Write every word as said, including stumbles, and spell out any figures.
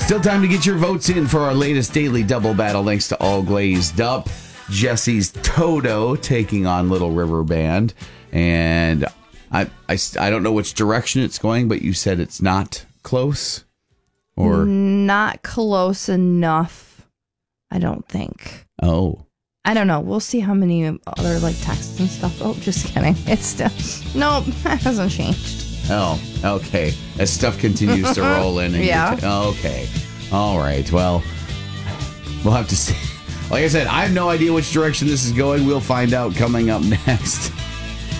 Still time to get your votes in for our latest daily double battle. Thanks to All Glazed Up. Jesse's Toto taking on Little River Band. And I, I, I don't know which direction it's going, but you said it's not close? Or not close enough, I don't think. Oh. I don't know. We'll see how many other like texts and stuff. Oh, just kidding. It's still nope, it hasn't changed. Oh, okay. As stuff continues to roll in. And yeah. T- okay. All right. Well, we'll have to see. Like I said, I have no idea which direction this is going. We'll find out coming up next.